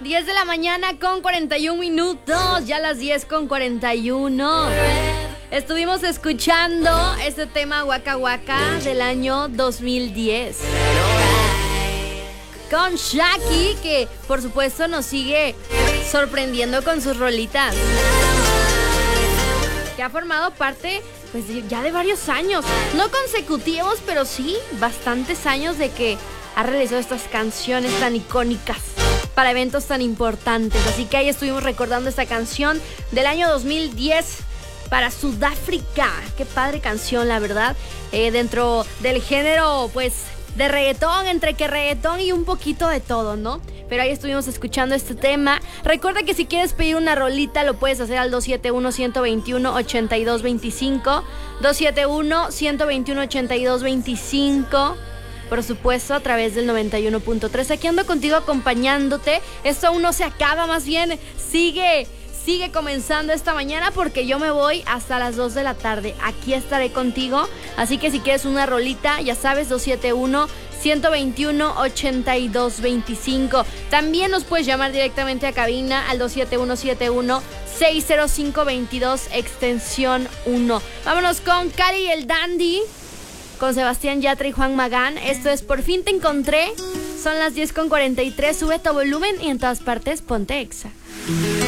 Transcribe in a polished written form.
10 de la mañana con 41 minutos, ya las 10 con 41. Estuvimos escuchando este tema Waka Waka del año 2010 con Shaki, que por supuesto nos sigue sorprendiendo con sus rolitas, que ha formado parte pues ya de varios años, no consecutivos, pero sí bastantes años de que ha realizado estas canciones tan icónicas para eventos tan importantes. Así que ahí estuvimos recordando esta canción del año 2010 para Sudáfrica. Qué padre canción, la verdad. Dentro del género, pues, de reggaetón, entre que reggaetón y un poquito de todo, ¿no? Pero ahí estuvimos escuchando este tema. Recuerda que si quieres pedir una rolita, lo puedes hacer al 271-121-8225. 271-121-8225. Por supuesto, a través del 91.3. Aquí ando contigo acompañándote. Esto aún no se acaba, más bien sigue comenzando esta mañana, porque yo me voy hasta las 2 de la tarde. Aquí estaré contigo. Así que si quieres una rolita, ya sabes, 271-121-8225. También nos puedes llamar directamente a cabina al 271-71-60522, extensión 1. Vámonos con Cali y el Dandy, con Sebastián Yatra y Juan Magán. Esto es Por Fin Te Encontré. Son las 10 con 43. Sube tu volumen y en todas partes ponte Exa.